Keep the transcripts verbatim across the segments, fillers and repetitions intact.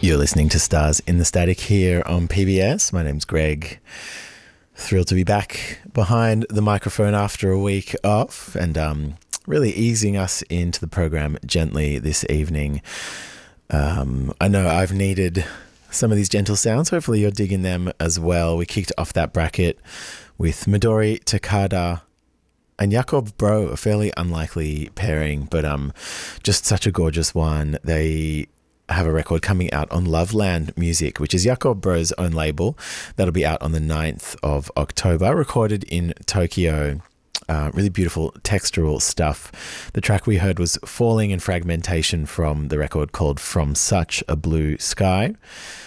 You're listening to Stars in the Static here on P B S. My name's Greg. Thrilled to be back behind the microphone after a week off and um, really easing us into the program gently this evening. Um, I know I've needed some of these gentle sounds. Hopefully you're digging them as well. We kicked off that bracket with Midori Takada and Jakob Bro, a fairly unlikely pairing, but um, just such a gorgeous one. They have a record coming out on Loveland Music, which is Jakob Bro's own label. That'll be out on the ninth of October, recorded in Tokyo. Uh, really beautiful textural stuff. The track we heard was Falling and Fragmentation from the record called From Such a Blue Sky.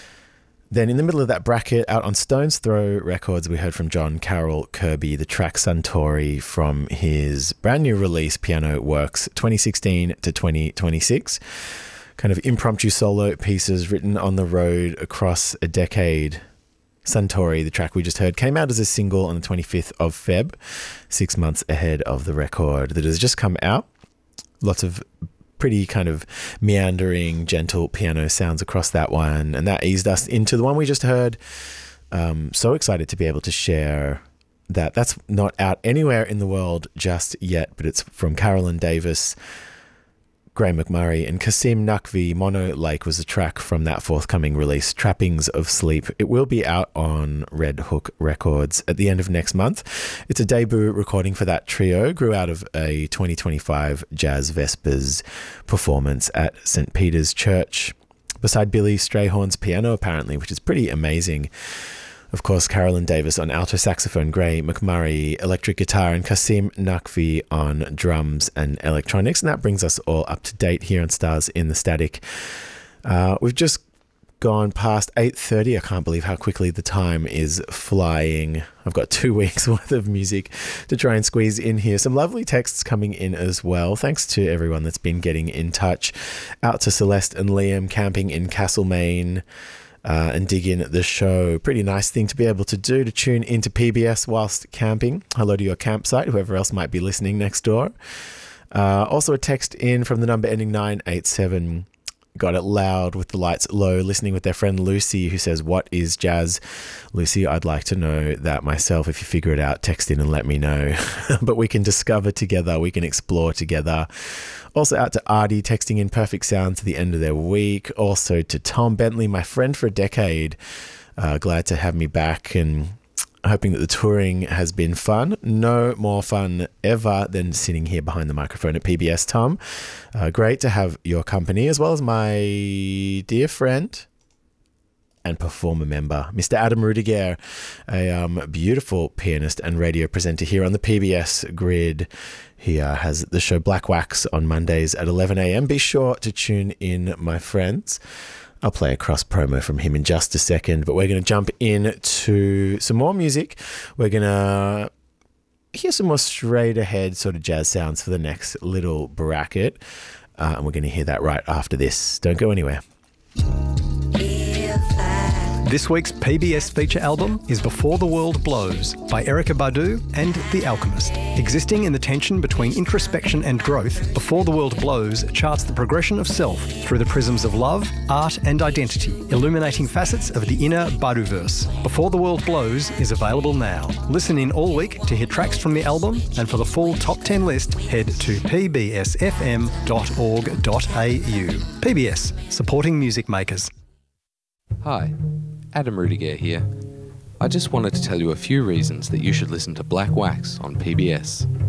Then in the middle of that bracket, out on Stone's Throw Records, we heard from John Carroll Kirby, the track Suntory from his brand new release, Piano Works twenty sixteen to twenty twenty-six. Kind of impromptu solo pieces written on the road across a decade. Suntory, the track we just heard, came out as a single on the twenty-fifth of February, six months ahead of the record that has just come out. Lots of pretty kind of meandering, gentle piano sounds across that one, and that eased us into the one we just heard. Um, so excited to be able to share that. That's not out anywhere in the world just yet, but it's from Carolyn Davis, Graham McMurray, and Kasim Naqvi. Mono Lake was a track from that forthcoming release, Trappings of Sleep. It will be out on Red Hook Records at the end of next month. It's a debut recording for that trio, grew out of a twenty twenty-five Jazz Vespers performance at Saint Peter's Church, beside Billy Strayhorn's piano apparently, which is pretty amazing. Of course, Carolyn Davis on alto saxophone, Gray McMurray electric guitar, and Kasim Naqvi on drums and electronics. And that brings us all up to date here on Stars in the Static. Uh, we've just gone past eight thirty. I can't believe how quickly the time is flying. I've got two weeks worth of music to try and squeeze in here. Some lovely texts coming in as well. Thanks to everyone that's been getting in touch. Out to Celeste and Liam camping in Castlemaine. Uh, and dig in at the show. Pretty nice thing to be able to do, to tune into P B S whilst camping. Hello to your campsite, whoever else might be listening next door. Uh, also a text in from the number ending nine eight seven. Got it loud with the lights low, listening with their friend Lucy, who says, what is jazz? Lucy, I'd like to know that myself. If you figure it out, text in and let me know. But we can discover together, we can explore together. Also out to Artie, texting in perfect sounds at the end of their week. Also to Tom Bentley, my friend for a decade. Uh, glad to have me back and hoping that the touring has been fun. No more fun ever than sitting here behind the microphone at P B S, Tom. Uh, great to have your company, as well as my dear friend and performer member, Mister Adam Rudiger, a um, beautiful pianist and radio presenter here on the P B S grid. He uh, has the show Black Wax on Mondays at eleven a.m. Be sure to tune in, my friends. I'll play a cross promo from him in just a second, but we're going to jump into some more music. We're going to hear some more straight ahead sort of jazz sounds for the next little bracket, uh, and we're going to hear that right after this. Don't go anywhere. This week's P B S feature album is Before the World Blows by Erykah Badu and The Alchemist. Existing in the tension between introspection and growth, Before the World Blows charts the progression of self through the prisms of love, art and identity, illuminating facets of the inner Baduverse. Before the World Blows is available now. Listen in all week to hear tracks from the album, and for the full top ten list, head to p b s f m dot org dot a u. P B S, supporting music makers. Hi, Adam Rudiger here. I just wanted to tell you a few reasons that you should listen to Black Wax on P B S.